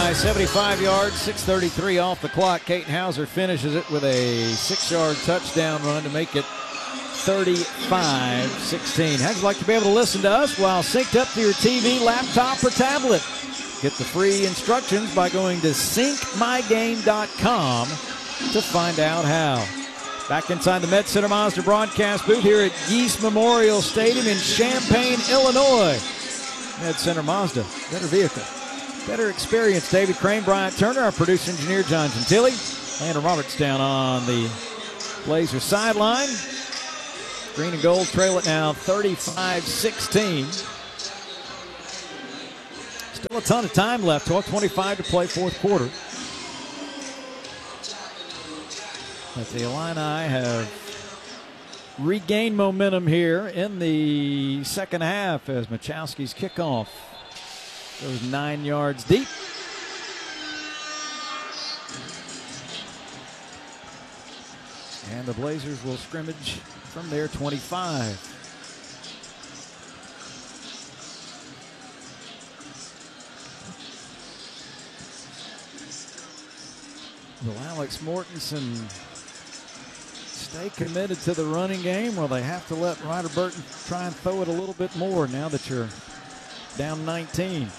Illini, 75 yards, 6:33 off the clock. Kate Hauser finishes it with a 6-yard touchdown run to make it 35-16. How'd you like to be able to listen to us while synced up to your TV, laptop, or tablet? Get the free instructions by going to syncmygame.com to find out how. Back inside the Med Center Mazda broadcast booth here at Geese Memorial Stadium in Champaign, Illinois. Med Center Mazda, better vehicle, better experience. David Crane, Bryant Turner, our producer engineer John Gentili. Landon Roberts down on the Blazer sideline. Green and gold trail it now 35-16. Still a ton of time left, 12:25 to play fourth quarter. But the Illini have regained momentum here in the second half as Machowski's kickoff goes 9 yards deep. And the Blazers will scrimmage from their 25. Will Alex Mortensen stay committed to the running game, or they have to let Ryder Burton try and throw it a little bit more now that you're down 19?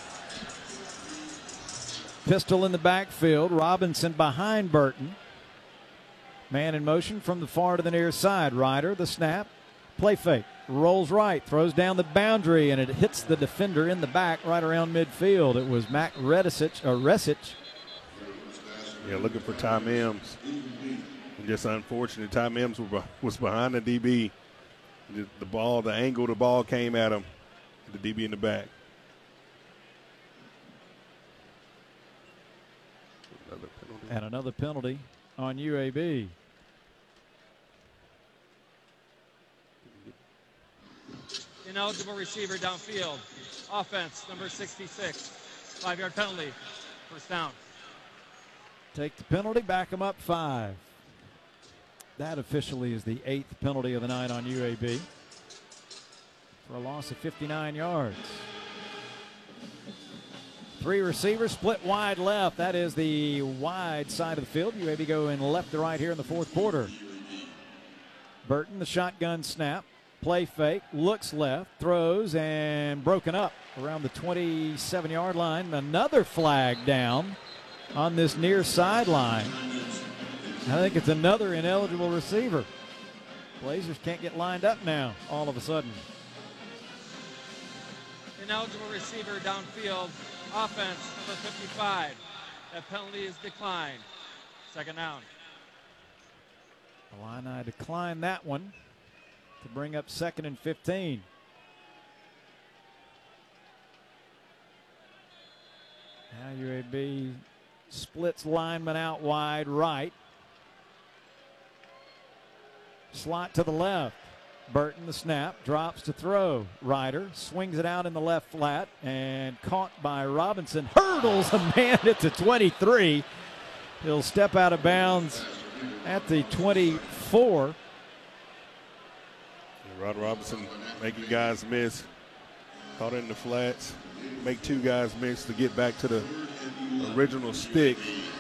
Pistol in the backfield. Robinson behind Burton. Man in motion from the far to the near side. Ryder, the snap. Play fake. Rolls right. Throws down the boundary, and it hits the defender in the back right around midfield. It was Mac Resic. Yeah, looking for Ty Mims. And just unfortunate, Ty Mims was behind the DB. The angle the ball came at him. The DB in the back. And another penalty on UAB. Ineligible receiver downfield. Offense, number 66. 5-yard penalty. First down. Take the penalty, back them up 5. That officially is the 8th penalty of the night on UAB for a loss of 59 yards. 3 receivers split wide left. That is the wide side of the field. UAB going left to right here in the fourth quarter. Burton, the shotgun snap. Play fake, looks left, throws, and broken up around the 27-yard line. Another flag down on this near sideline. I think it's another ineligible receiver. Blazers can't get lined up now all of a sudden. Ineligible receiver downfield. Offense, number 55. That penalty is declined. Second down. Illini declined that one to bring up 2nd and 15. Now UAB splits lineman out wide right. Slot to the left. Burton the snap, drops to throw. Ryder swings it out in the left flat and caught by Robinson. Hurdles a man at the 23. He'll step out of bounds at the 24. Rod Robinson making guys miss. Caught in the flats. Make 2 guys miss to get back to the original stick.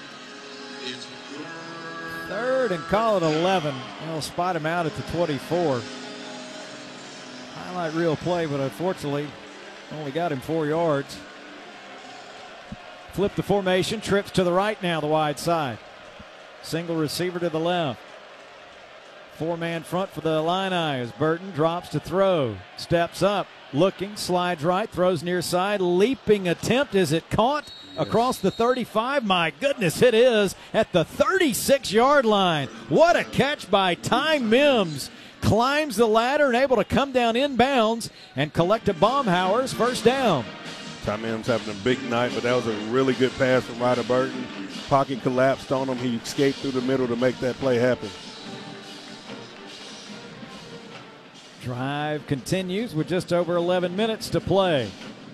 3rd and call it 11. They'll spot him out at the 24. Highlight reel play, but unfortunately only got him 4 yards. Flip the formation, trips to the right now, the wide side. Single receiver to the left. 4-man front for the Illini as Burton drops to throw. Steps up, looking, slides right, throws near side. Leaping attempt. Is it caught? Yes. Across the 35? My goodness, it is at the 36-yard line. What a catch by Ty Mims. Climbs the ladder and able to come down inbounds and collect a Baumhauer's first down. Ty Mims having a big night, but that was a really good pass from Ryder Burton. Pocket collapsed on him. He escaped through the middle to make that play happen. Drive continues with just over 11 minutes to play.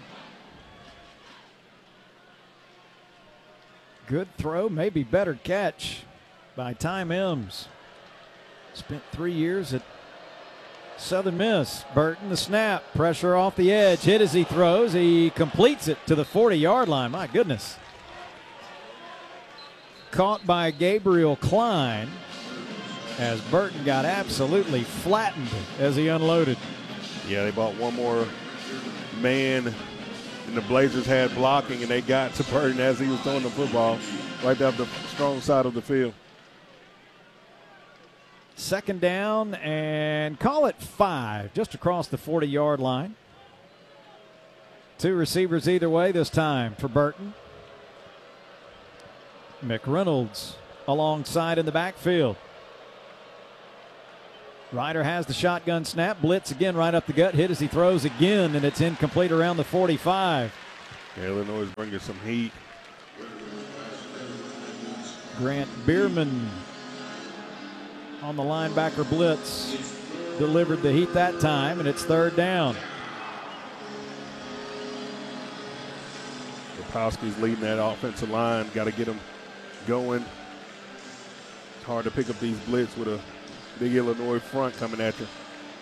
Good throw, maybe better catch by Ty Mims. Spent 3 years at Southern Miss. Burton the snap, pressure off the edge, hit as he throws. He completes it to the 40-yard line. My goodness. caught by Gabriel Klein, as Burton got absolutely flattened as he unloaded. Yeah, they bought one more man, and the Blazers had blocking, and they got to Burton as he was throwing the football right down the strong side of the field. Second down, and call it 5, just across the 40-yard line. 2 receivers either way this time for Burton. McReynolds alongside in the backfield. Ryder has the shotgun snap. Blitz again right up the gut. Hit as he throws again, and it's incomplete around the 45. Yeah, Illinois is bringing some heat. Grant Bierman on the linebacker blitz. Delivered the heat that time, and it's third down. Rapowski's leading that offensive line. Got to get them going. It's hard to pick up these blitz with a big Illinois front coming at you.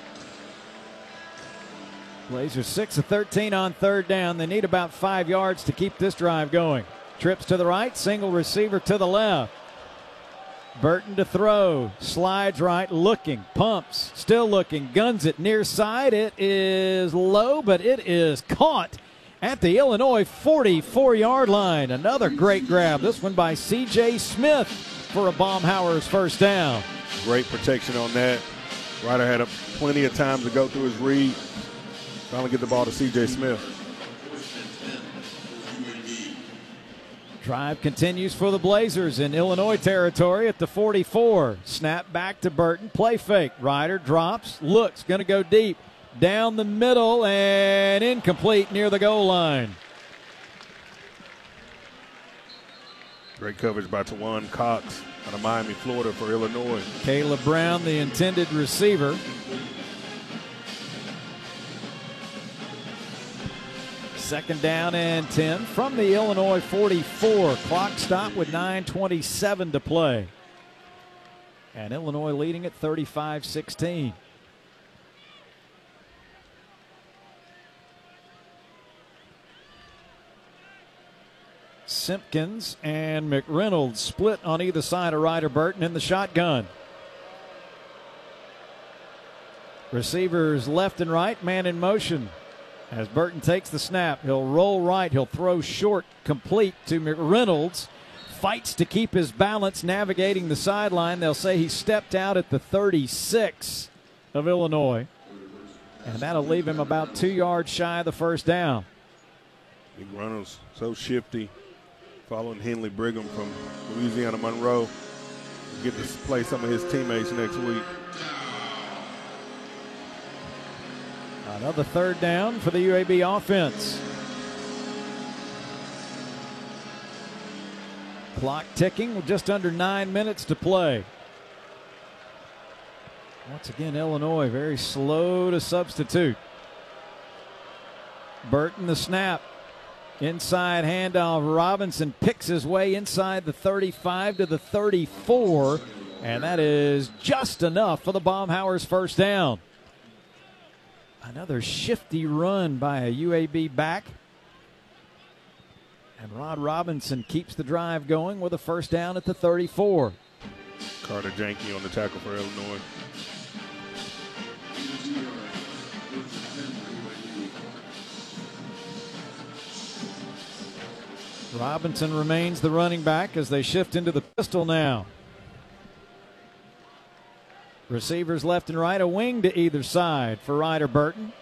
Blazers 6 of 13 on third down. They need about 5 yards to keep this drive going. Trips to the right, single receiver to the left. Burton to throw, slides right, looking, pumps, still looking, guns it near side. It is low, but it is caught at the Illinois 44-yard line. Another great grab, this one by C.J. Smith for a Baumhower's first down. Great protection on that. Ryder had plenty of time to go through his read. Finally get the ball to C.J. Smith. Drive continues for the Blazers in Illinois territory at the 44. Snap back to Burton. Play fake. Ryder drops, looks, going to go deep. Down the middle and incomplete near the goal line. Great coverage by Tawan Cox out of Miami, Florida for Illinois. Caleb Brown, the intended receiver. Second down and 10 from the Illinois 44. Clock stop with 9:27 to play. And Illinois leading at 35-16. Simpkins and McReynolds split on either side of Ryder Burton in the shotgun. Receivers left and right, man in motion. As Burton takes the snap, he'll roll right, he'll throw short, complete to McReynolds. Fights to keep his balance, navigating the sideline. They'll say he stepped out at the 36 of Illinois. And that'll leave him about 2 yards shy of the first down. McReynolds so shifty, following Henley Brigham from Louisiana Monroe. Get to play some of his teammates next week. Another third down for the UAB offense. Clock ticking with just under 9 minutes to play. Once again, Illinois very slow to substitute. Burton the snap. Inside handoff. Robinson picks his way inside the 35 to the 34. And that is just enough for the Baumhower's first down. Another shifty run by a UAB back. And Rod Robinson keeps the drive going with a first down at the 34. Carter Janke on the tackle for Illinois. Robinson remains the running back as they shift into the pistol now. Receivers left and right, a wing to either side for Ryder Burton.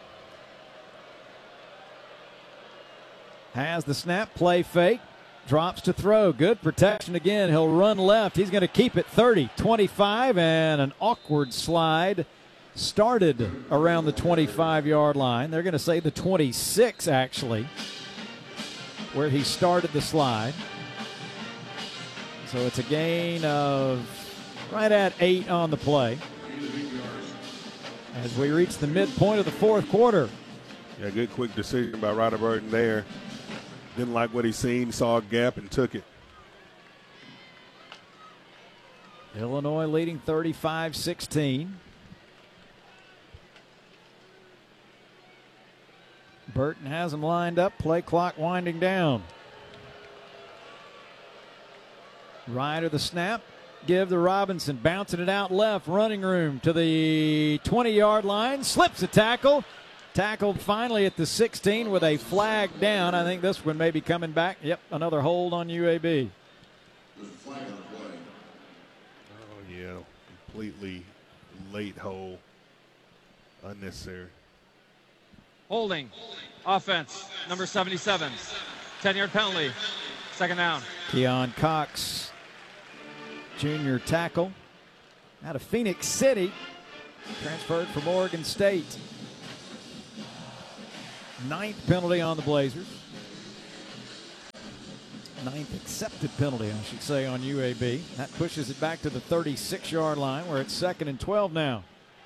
Has the snap, play fake, drops to throw. Good protection again. He'll run left. He's going to keep it 30, 25, and an awkward slide started around the 25-yard line. They're going to say the 26, actually, where he started the slide. So it's a gain of right at 8 on the play as we reach the midpoint of the fourth quarter. Yeah, good quick decision by Ryder Burton there. Didn't like what he seen, saw a gap and took it. Illinois leading 35-16. Burton has them lined up, play clock winding down. Ryder the snap. Give to Robinson. Bouncing it out left. Running room to the 20-yard line. Slips a tackle. Tackled finally at the 16 with a flag down. I think this one may be coming back. Yep, another hold on UAB. Oh, yeah. Completely late hold. Unnecessary. Holding. Offense. Number 77. 10-yard penalty. Second down. Keon Cox, junior tackle, out of Phoenix City, transferred from Oregon State. 9th penalty on the Blazers. 9th accepted penalty, I should say, on UAB. That pushes it back to the 36-yard line where it's 2nd and 12 now.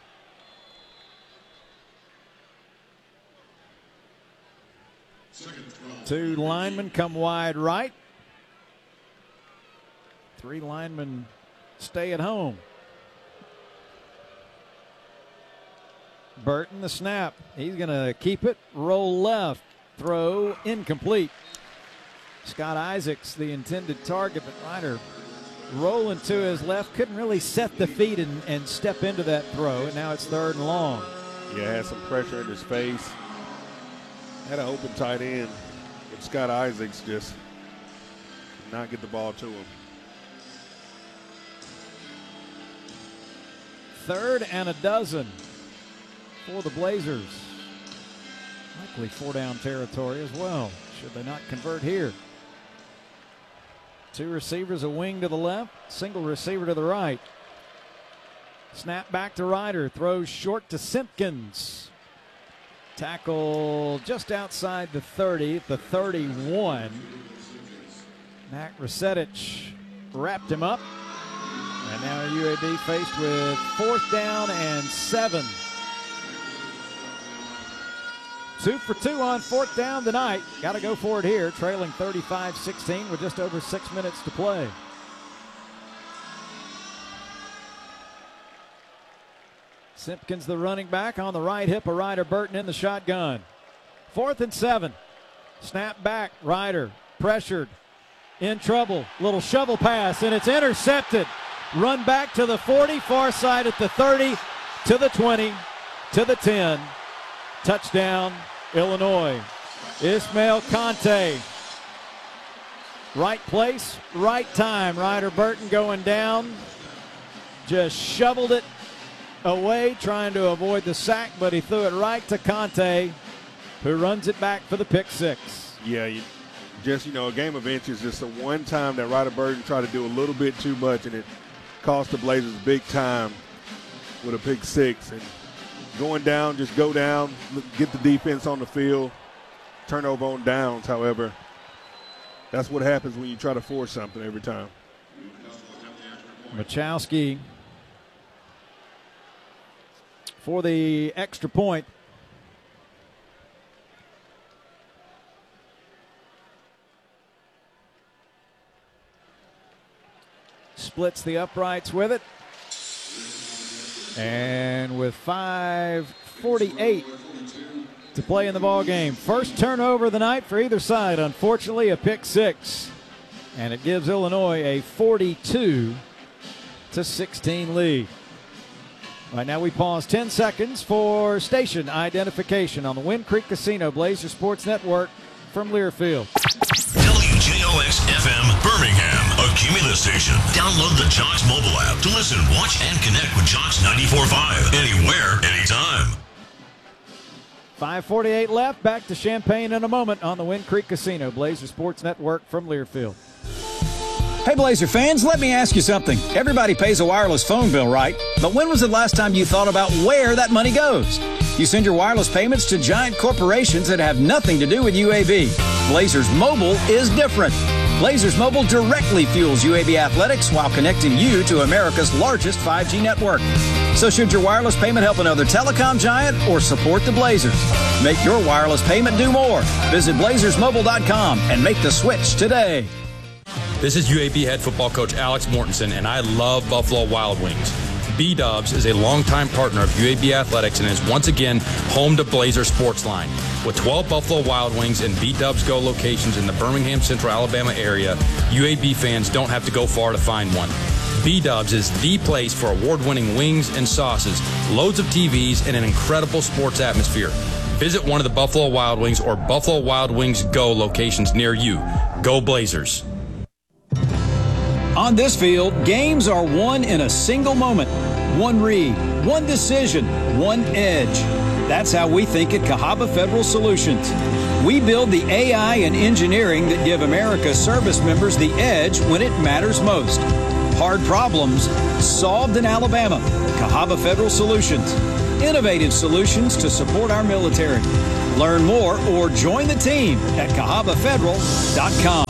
Two linemen come wide right. 3 linemen stay at home. Burton the snap. He's going to keep it. Roll left. Throw incomplete. Scott Isaacs, the intended target, but Ryder rolling to his left. Couldn't really set the feet and step into that throw, and now it's 3rd and long. Yeah, had some pressure in his face. Had an open tight end, but Scott Isaacs just did not get the ball to him. 3rd and 12 for the Blazers. Likely 4-down territory as well, should they not convert here. 2 receivers, a wing to the left, single receiver to the right. Snap back to Ryder, throws short to Simpkins. Tackle just outside the 30, the 31. Mac Rusetic wrapped him up. And now UAB faced with 4th down and 7. 2 for 2 on 4th down tonight. Got to go for it here, trailing 35-16 with just over 6 minutes to play. Simpkins, the running back, on the right hip of Ryder Burton in the shotgun. 4th and 7. Snap back, Ryder pressured, in trouble. Little shovel pass, and it's intercepted. Run back to the 40, far side at the 30, to the 20, to the 10. Touchdown, Illinois. Ismail Conte. Right place, right time. Ryder Burton going down. Just shoveled it away, trying to avoid the sack, but he threw it right to Conte, who runs it back for the pick 6. Yeah, a game of inches, just the one time that Ryder Burton tried to do a little bit too much, and it cost the Blazers big time with a pick 6. And going down, just go down, get the defense on the field, turnover on downs. However, that's what happens when you try to force something every time. Machowski for the extra point. Splits the uprights with it. And with 5:48 to play in the ball game. First turnover of the night for either side. Unfortunately, a pick 6. And it gives Illinois a 42-16 lead. Right now we pause 10 seconds for station identification on the Wind Creek Casino Blazer Sports Network from Learfield. WJOX-FM Birmingham, a Cumulus station. Download the Jocks mobile app to listen, watch, and connect with Jocks 94.5 anywhere, anytime. 5:48 left. Back to Champaign in a moment on the Wind Creek Casino Blazer Sports Network from Learfield. Hey, Blazer fans, let me ask you something. Everybody pays a wireless phone bill, right? But when was the last time you thought about where that money goes? You send your wireless payments to giant corporations that have nothing to do with UAB. Blazers Mobile is different. Blazers Mobile directly fuels UAB athletics while connecting you to America's largest 5G network. So should your wireless payment help another telecom giant or support the Blazers? Make your wireless payment do more. Visit BlazersMobile.com and make the switch today. This is UAB head football coach Alex Mortensen, and I love Buffalo Wild Wings. B-Dubs is a longtime partner of UAB Athletics and is once again home to Blazer Sportsline. With 12 Buffalo Wild Wings and B-Dubs Go locations in the Birmingham, Central Alabama area, UAB fans don't have to go far to find one. B-Dubs is the place for award-winning wings and sauces, loads of TVs, and an incredible sports atmosphere. Visit one of the Buffalo Wild Wings or Buffalo Wild Wings Go locations near you. Go Blazers. On this field, games are won in a single moment. One read, one decision, one edge. That's how we think at Cahaba Federal Solutions. We build the AI and engineering that give America's service members the edge when it matters most. Hard problems solved in Alabama. Cahaba Federal Solutions. Innovative solutions to support our military. Learn more or join the team at CahabaFederal.com.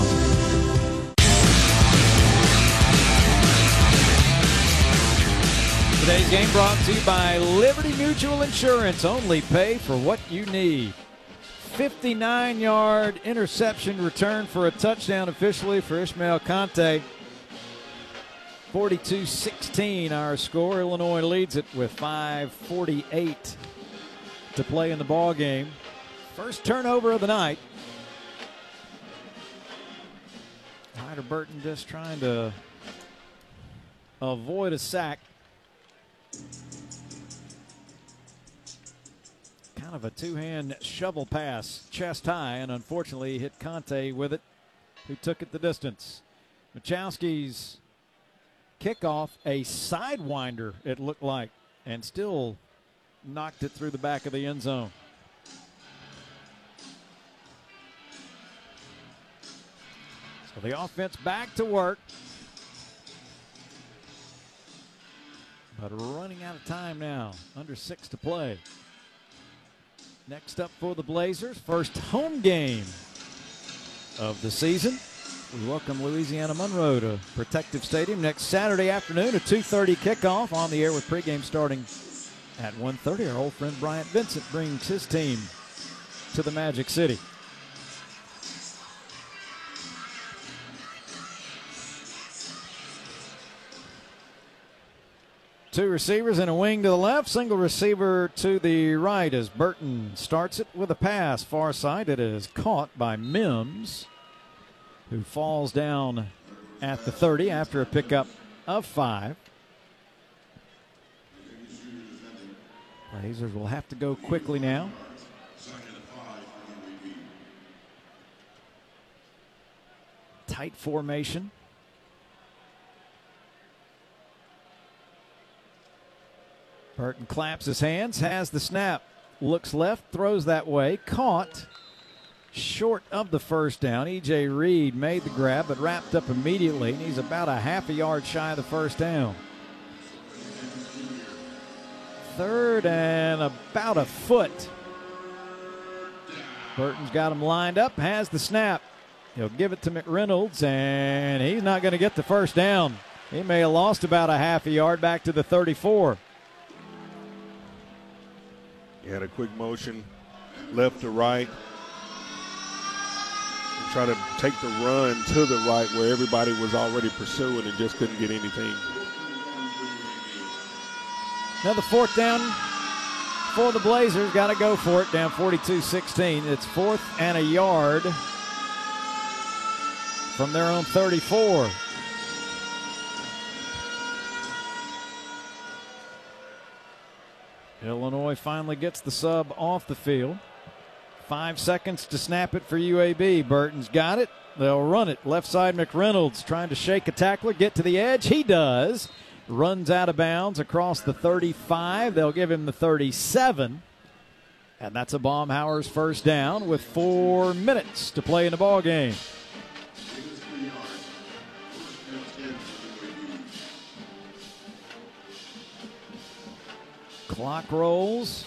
Today's game brought to you by Liberty Mutual Insurance. Only pay for what you need. 59-yard interception return for a touchdown officially for Ishmael Conte. 42-16 our score. Illinois leads it with 5:48 to play in the ball game. First turnover of the night. Ryder Burton just trying to avoid a sack. Kind of a two-hand shovel pass, chest high, and unfortunately hit Conte with it, who took it the distance. Machowski's kickoff, a sidewinder it looked like, and still knocked it through the back of the end zone. So the offense back to work. But running out of time now. Under 6 to play. Next up for the Blazers, first home game of the season. We welcome Louisiana Monroe to Protective Stadium next Saturday afternoon, a 2:30 kickoff, on the air with pregame starting at 1:30. Our old friend Bryant Vincent brings his team to the Magic City. Two receivers and a wing to the left, single receiver to the right as Burton starts it with a pass. Far side, it is caught by Mims, who falls down at the 30 after a pickup of 5. Blazers will have to go quickly now. Tight formation. Burton claps his hands, has the snap, looks left, throws that way, caught short of the first down. E.J. Reed made the grab, but wrapped up immediately. He's about a half a yard shy of the first down. Third and about a foot. Burton's got him lined up, has the snap. He'll give it to McReynolds, and he's not going to get the first down. He may have lost about a half a yard back to the 34. He had a quick motion, left to right, and try to take the run to the right where everybody was already pursuing and just couldn't get anything. Another fourth down for the Blazers. Got to go for it, down 42-16. It's 4th and a yard from their own 34. Illinois finally gets the sub off the field. 5 seconds to snap it for UAB. Burton's got it. They'll run it. Left side, McReynolds trying to shake a tackler, get to the edge. He does. Runs out of bounds across the 35. They'll give him the 37. And that's a Baumhauer's first down with 4 minutes to play in the ball game. Clock rolls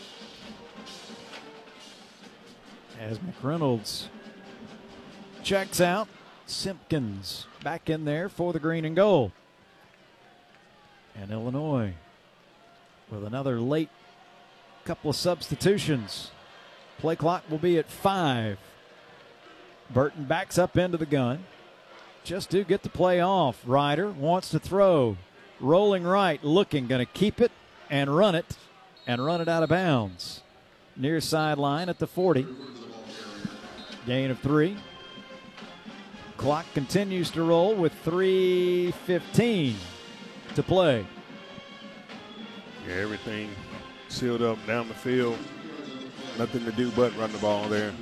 as McReynolds checks out. Simpkins back in there for the green and gold. And Illinois with another late couple of substitutions. Play clock will be at 5. Burton backs up into the gun. Just do get the play off. Ryder wants to throw. Rolling right, looking, going to keep it and run it out of bounds. Near sideline at the 40. Gain of 3. Clock continues to roll with 3:15 to play. Yeah, everything sealed up down the field. Nothing to do but run the ball there.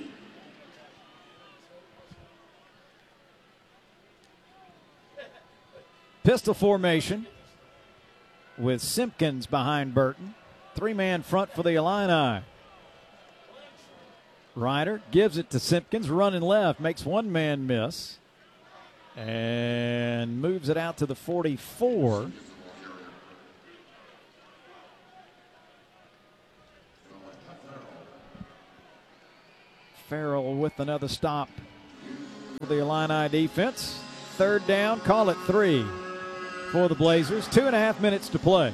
Pistol formation with Simpkins behind Burton. 3-man front for the Illini. Ryder gives it to Simpkins, running left, makes one man miss, and moves it out to the 44. Farrell with another stop for the Illini defense. 3rd down, call it 3 for the Blazers. 2.5 minutes to play.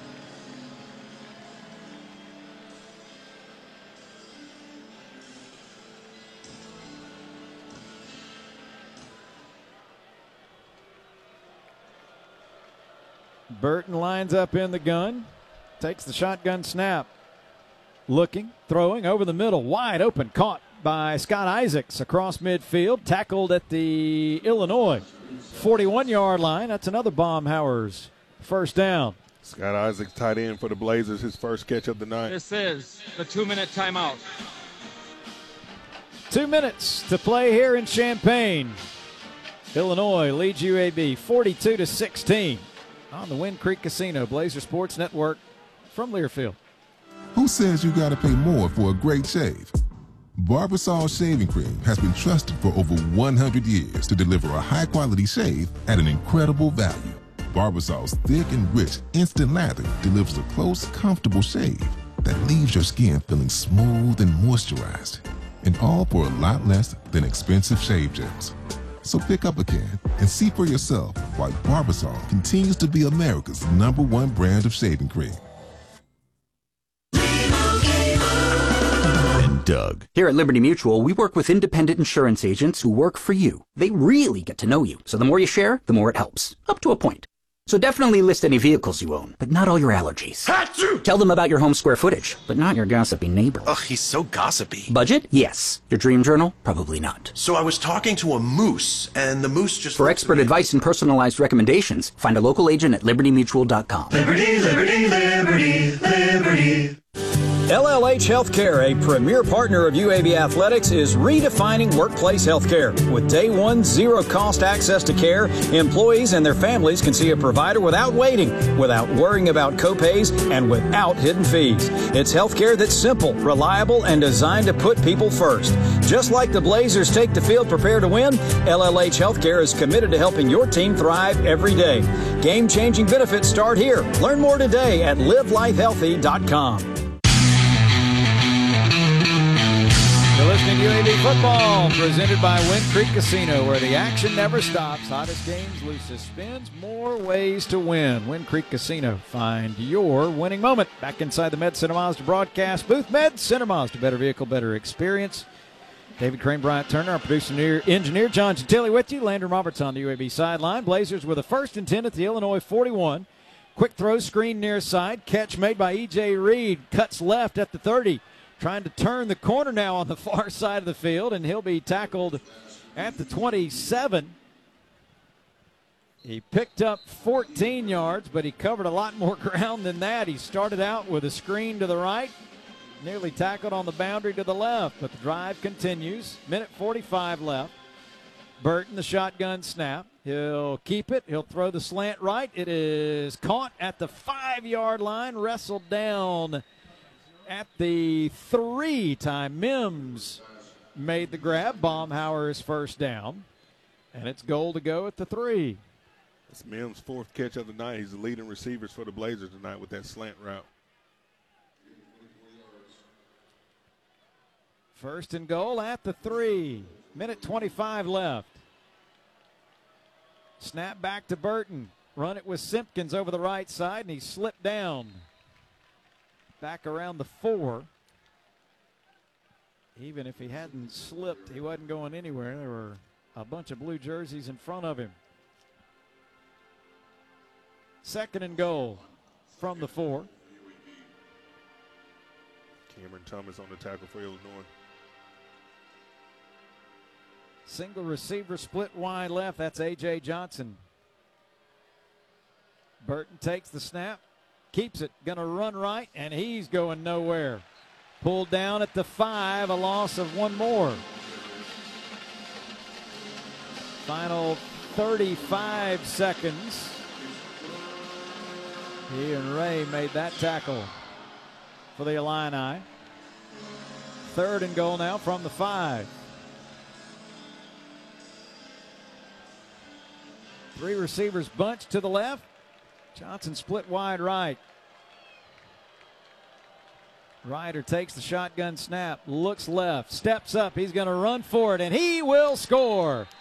Burton lines up in the gun, takes the shotgun snap. Looking, throwing over the middle, wide open, caught by Scott Isaacs across midfield, tackled at the Illinois 41-yard line. That's another Baumhower's first down. Scott Isaacs tight end for the Blazers, his first catch of the night. This is the 2-minute timeout. 2 minutes to play here in Champaign. Illinois leads UAB 42-16 on the Wind Creek Casino Blazer Sports Network from Learfield. Who says you gotta pay more for a great shave? Barbasol Shaving Cream has been trusted for over 100 years to deliver a high-quality shave at an incredible value. Barbasol's thick and rich instant lather delivers a close, comfortable shave that leaves your skin feeling smooth and moisturized. And all for a lot less than expensive shave gels. So pick up a can and see for yourself why Barbasol continues to be America's #1 brand of shaving cream. Doug. Here at Liberty Mutual, we work with independent insurance agents who work for you. They really get to know you. So the more you share, the more it helps. Up to a point. So definitely list any vehicles you own, but not all your allergies. Achoo! Tell them about your home square footage, but not your gossipy neighbor. Ugh, he's so gossipy. Budget? Yes. Your dream journal? Probably not. So I was talking to a moose, and the moose just... For expert advice and personalized recommendations, find a local agent at libertymutual.com. Liberty, liberty, liberty, liberty. LLH Healthcare, a premier partner of UAB Athletics, is redefining workplace healthcare. With day one, zero-cost access to care, employees and their families can see a provider without waiting, without worrying about copays, and without hidden fees. It's healthcare that's simple, reliable, and designed to put people first. Just like the Blazers take the field prepared to win, LLH Healthcare is committed to helping your team thrive every day. Game-changing benefits start here. Learn more today at livelifehealthy.com. You're listening to UAB Football, presented by Wind Creek Casino, where the action never stops. Hottest games, loosest spins, more ways to win. Wind Creek Casino. Find your winning moment. Back inside the Med Center Mazda broadcast booth. Med Center Mazda, better vehicle, better experience. David Crane, Bryant Turner, our producer engineer. John Gentile with you. Landon Roberts on the UAB sideline. Blazers with a 1st and 10 at the Illinois 41. Quick throw, screen near side. Catch made by E.J. Reed. Cuts left at the 30. Trying to turn the corner now on the far side of the field, and he'll be tackled at the 27. He picked up 14 yards, but he covered a lot more ground than that. He started out with a screen to the right, nearly tackled on the boundary to the left, but the drive continues. 1:45 left. Burton, the shotgun snap. He'll keep it. He'll throw the slant right. It is caught at the 5-yard line, wrestled down at the 3 time. Mims made the grab. Baumhower's first down. And it's goal to go at the 3. It's Mims' 4th catch of the night. He's the leading receivers for the Blazers tonight with that slant route. 1st and goal at the 3. 1:25 left. Snap back to Burton. Run it with Simpkins over the right side, and he slipped down. Back around the 4. Even if he hadn't slipped, he wasn't going anywhere. There were a bunch of blue jerseys in front of him. 2nd and goal from the 4. Cameron Thomas on the tackle for Illinois. Single receiver split wide left. That's A.J. Johnson. Burton takes the snap, keeps it, going to run right, and he's going nowhere. Pulled down at the 5, a loss of 1 more. Final 35 seconds. Ian Ray made that tackle for the Illini. 3rd and goal now from the 5. 3 receivers bunched to the left. Johnson split wide right. Ryder takes the shotgun snap, looks left, steps up. He's going to run for it, and he will score.